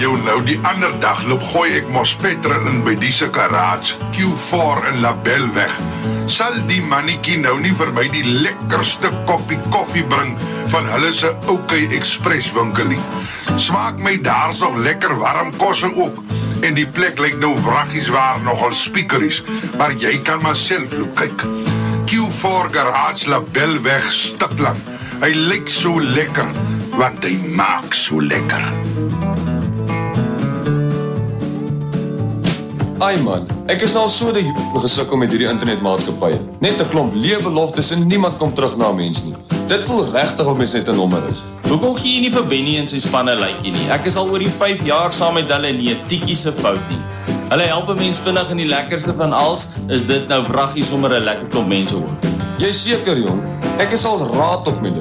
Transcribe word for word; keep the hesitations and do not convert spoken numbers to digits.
Jou nou, die ander dag loop gooi ek mos petrol in by die se garage, Q four in Labelweg. Sal die mannetjie nou nie vir my die lekkerste koppie koffie bring van hulle se OK Express winkel nie. Smaak my daar so lekker warm kosse ook. En die plek lyk nou wraggies waar nogal speakeries, maar jy kan maar self loop kyk. Q four Garage Labelweg Stikland. Hy lyk so lekker, want hy maak so lekker. Ai man, ek is nou al so die gesukkel met hierdie internetmaatskappye. Net 'n klomp leë beloftes en niemand kom terug na 'n mens nie. Dit voel regtig of mens net 'n nommer is. Hoekom gee jy nie vir Benny en sy spanne likeie nie? Ek is al oor die vyf jaar saam met hulle en nie 'n tikkie se fout nie. Hulle help 'n mens vinnig en die lekkerste van alles is dit nou wraggies sommer 'n lekker klomp mense hoor. Jy seker jong, ek is al raad op my